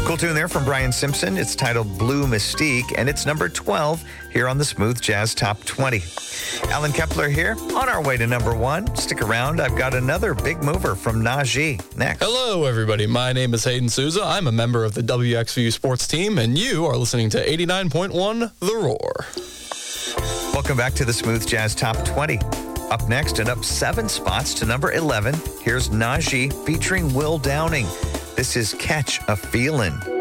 Cool tune there from Brian Simpson. It's titled Blue Mystique, and it's number 12 here on the Smooth Jazz Top 20. Alan Kepler here, on our way to number 1. Stick around. I've got another big mover from Najee next. Hello, everybody. My name is Hayden Souza. I'm a member of the WXVU sports team, and you are listening to 89.1 The Roar. Welcome back to the Smooth Jazz Top 20. Up next and up 7 spots to number 11, here's Najee featuring Will Downing. This is Catch a Feelin'.